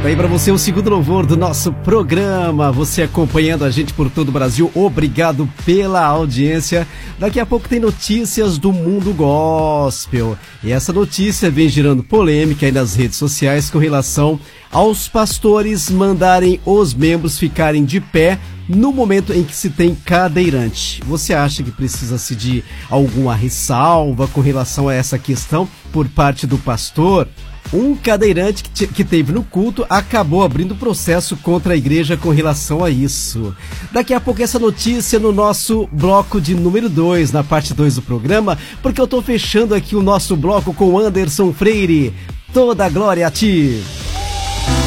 Daí para você o segundo louvor do nosso programa, você acompanhando a gente por todo o Brasil, obrigado pela audiência. Daqui a pouco tem notícias do mundo gospel. E essa notícia vem gerando polêmica aí nas redes sociais com relação aos pastores mandarem os membros ficarem de pé no momento em que se tem cadeirante. Você acha que precisa-se de alguma ressalva com relação a essa questão por parte do pastor? Um cadeirante que teve no culto acabou abrindo processo contra a igreja com relação a isso. Daqui a pouco essa notícia no nosso bloco de número 2, na parte 2 do programa, porque eu tô fechando aqui o nosso bloco com Anderson Freire. Toda a glória a ti!